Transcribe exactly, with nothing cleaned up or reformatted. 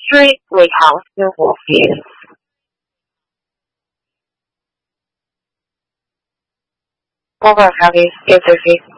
Three,會考生活費。Overhead is interview.